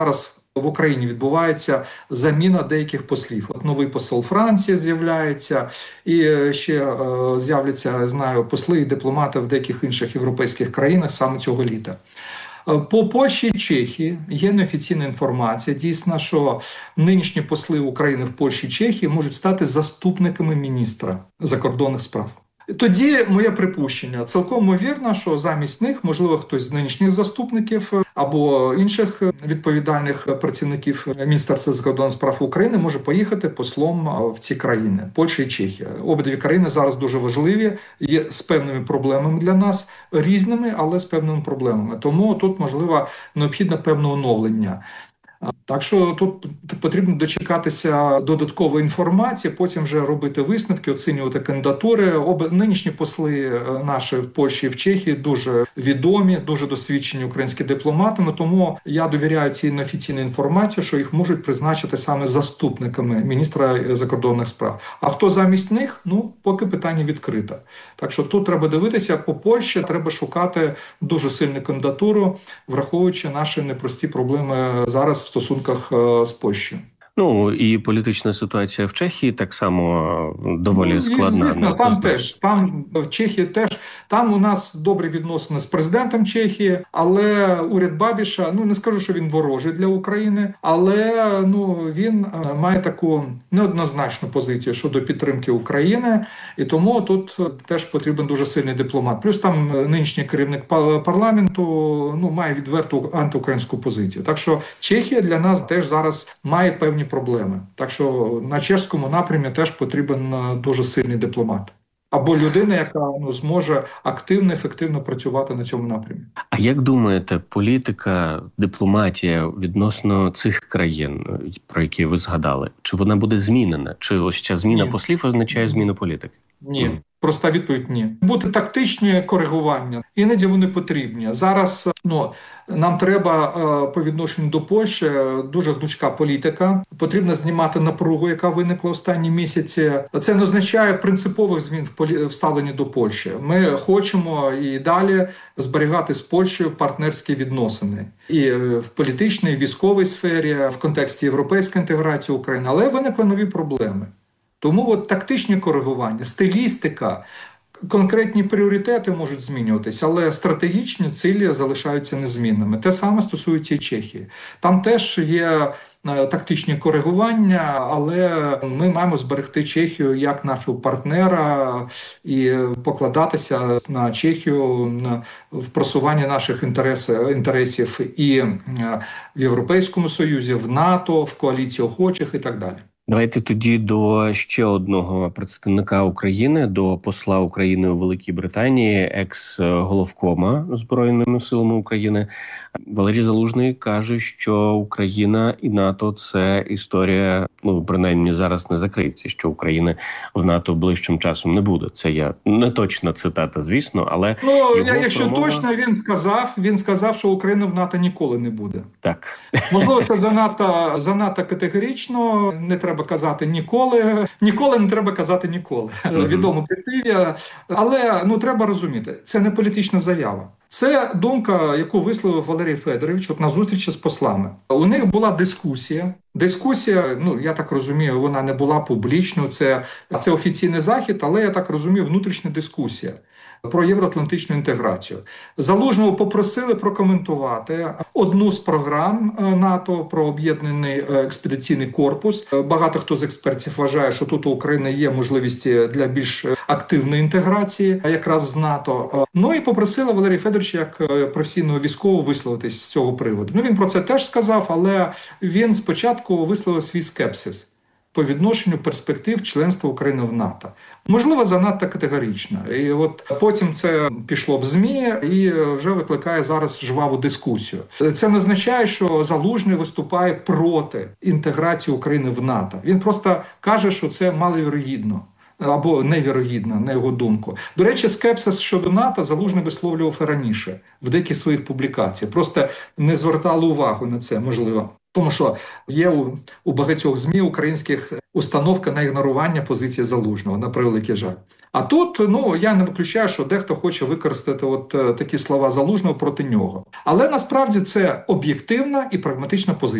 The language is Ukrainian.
зараз в Україні відбувається заміна деяких послів. От новий посол Франції з'являється, і ще з'являться, я знаю, посли і дипломати в деяких інших європейських країнах саме цього літа. По Польщі і Чехії є неофіційна інформація, дійсно, що нинішні посли України в Польщі і Чехії можуть стати заступниками міністра закордонних справ. Тоді моє припущення, цілком ймовірно, що замість них, можливо, хтось з нинішніх заступників або інших відповідальних працівників Міністерства закордонних справ України може поїхати послом в ці країни, Польща і Чехія. Обидві країни зараз дуже важливі, є з певними проблемами для нас, різними, але з певними проблемами. Тому тут, можливо, необхідне певне оновлення. Так що тут потрібно дочекатися додаткової інформації, потім вже робити висновки, оцінювати кандидатури. Нинішні посли наші в Польщі і в Чехії дуже відомі, дуже досвідчені українські дипломатами, тому я довіряю цій неофіційній інформації, що їх можуть призначити саме заступниками міністра закордонних справ. А хто замість них? Ну, поки питання відкрите. Так що тут треба дивитися, по Польщі треба шукати дуже сильну кандидатуру, враховуючи наші непрості проблеми зараз в стосунках з Польщею. Ну, і політична ситуація в Чехії так само доволі складна. Звісно, там в Чехії теж, там у нас добрі відносини з президентом Чехії, але уряд Бабіша, не скажу, що він ворожий для України, але він має таку неоднозначну позицію щодо підтримки України, і тому тут теж потрібен дуже сильний дипломат. Плюс там нинішній керівник парламенту має відверту антиукраїнську позицію. Так що Чехія для нас теж зараз має певні проблеми. Так що на чеському напрямі теж потрібен дуже сильний дипломат. Або людина, яка зможе активно, ефективно працювати на цьому напрямі. А як думаєте, політика, дипломатія відносно цих країн, про які ви згадали, чи вона буде змінена? Чи ось ця зміна послів означає зміну політики? Ні. Проста відповідь – ні. Бути тактичні коригування, іноді вони потрібні. Зараз нам треба по відношенню до Польщі дуже гнучка політика. Потрібно знімати напругу, яка виникла останні місяці. Це не означає принципових змін в ставленні до Польщі. Ми хочемо і далі зберігати з Польщею партнерські відносини. І в політичній, і в військовій сфері, в контексті європейської інтеграції України. Але виникли нові проблеми. Тому тактичні коригування, стилістика, конкретні пріоритети можуть змінюватися, але стратегічні цілі залишаються незмінними. Те саме стосується і Чехії. Там теж є тактичні коригування, але ми маємо зберегти Чехію як нашого партнера і покладатися на Чехію в просуванні наших інтересів і в Європейському Союзі, в НАТО, в коаліції охочих і так далі. Давайте тоді до ще одного представника України, до посла України у Великій Британії, екс-головкома Збройними силами України. Валерій Залужний каже, що Україна і НАТО – це історія, принаймні зараз не закриється, що України в НАТО ближчим часом не буде. Це я не точна цитата, звісно, але... Якщо точно, він сказав, що Україна в НАТО ніколи не буде. Так. Можливо, це занадто категорично, не треба казати ніколи. Ніколи не треба казати ніколи. Відомо прислів'я. Але треба розуміти, це не політична заява. Це думка, яку висловив Валерій Федорович на зустрічі з послами. У них була дискусія. Дискусія, я так розумію, вона не була публічною, це офіційний захід, але, я так розумію, внутрішня дискусія про євроатлантичну інтеграцію. Залужного попросили прокоментувати одну з програм НАТО про об'єднаний експедиційний корпус. Багато хто з експертів вважає, що тут у України є можливості для більш активної інтеграції якраз з НАТО. І попросили Валерія Федоровича як професійного військового висловитись з цього приводу. Він про це теж сказав, але він спочатку висловив свій скепсис по відношенню перспектив членства України в НАТО. Можливо, занадто категорично. І потім це пішло в ЗМІ і вже викликає зараз жваву дискусію. Це не означає, що Залужний виступає проти інтеграції України в НАТО. Він просто каже, що це маловірогідно. Або невірогідно, на його думку. До речі, скепсис щодо НАТО Залужний висловлював і раніше, в деяких своїх публікаціях. Просто не звертали увагу на це, можливо. Тому що є у багатьох ЗМІ українських установка на ігнорування позиції Залужного, на превеликий жаль. А тут, я не виключаю, що дехто хоче використати такі слова Залужного проти нього. Але насправді це об'єктивна і прагматична позиція.